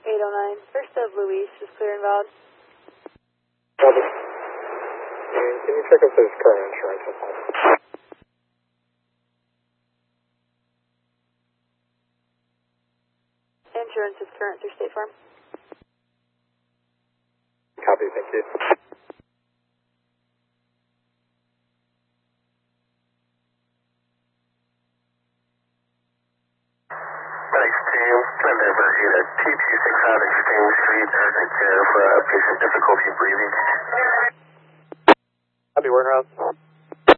809. First of Luis is clear and valid. Copy. And can you check if there's current insurance on file? Insurance is current through State Farm. Copy, thank you. Thanks, team. Can I ever get a 226 out Exchange Street, urgent care for a patient difficulty breathing? Copy, warehouse.